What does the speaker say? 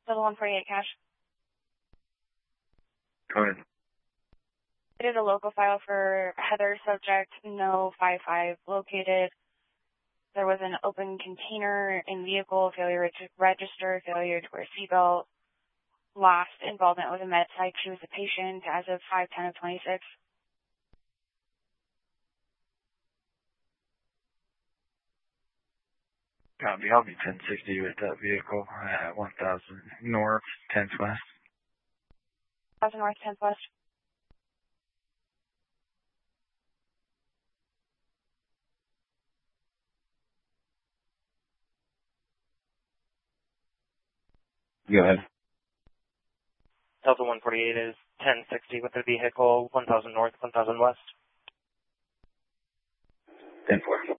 Total 148 cash. Go ahead. I did a local file for Heather, subject no 55 located. There was an open container in vehicle, failure to register, failure to wear seatbelt, lost involvement with a med psych. She was a patient as of 5/10 of 26. Copy. I'll be 1060 with that vehicle at 1000 North, 10th West. 1000 North, 10th West. Go ahead. Delta 148 is 1060 with the vehicle, 1000 North, 1000 West. 10-4.